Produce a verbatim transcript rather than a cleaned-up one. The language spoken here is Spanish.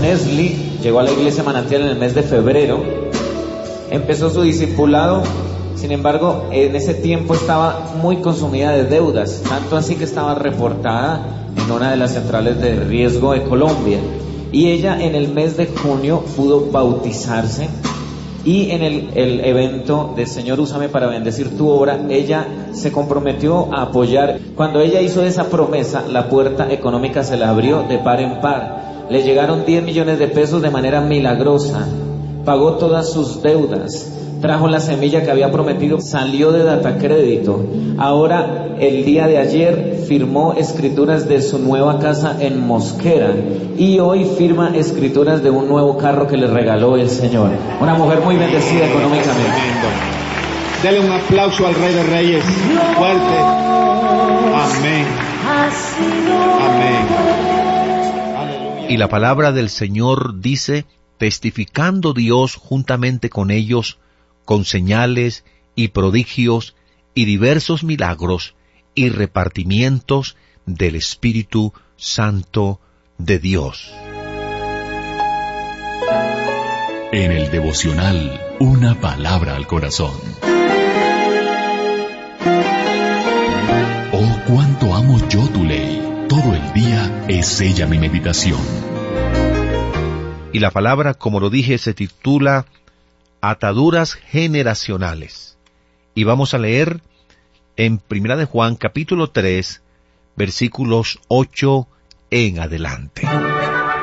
Nesli llegó a la iglesia Manantial en el mes de febrero. Empezó su discipulado, sin embargo, en ese tiempo estaba muy consumida de deudas, tanto así que estaba reportada en una de las centrales de riesgo de Colombia. Y ella en el mes de junio pudo bautizarse, y en el, el evento de Señor, úsame para bendecir tu obra, ella se comprometió a apoyar. Cuando ella hizo esa promesa, la puerta económica se la abrió de par en par. Le llegaron diez millones de pesos de manera milagrosa, pagó todas sus deudas, trajo la semilla que había prometido, salió de Datacrédito. Ahora, el día de ayer, firmó escrituras de su nueva casa en Mosquera, y hoy firma escrituras de un nuevo carro que le regaló el Señor. Una mujer muy bendecida económicamente. Dele un aplauso al Rey de Reyes, fuerte. Amén. Amén. Y la palabra del Señor dice: testificando Dios juntamente con ellos, con señales y prodigios y diversos milagros y repartimientos del Espíritu Santo de Dios. En el devocional, una palabra al corazón. Oh, cuánto amo yo tu ley. Todo el día es ella mi meditación. Y la palabra, como lo dije, se titula Ataduras generacionales. Y vamos a leer en Primera de Juan, capítulo tres, versículos ocho en adelante.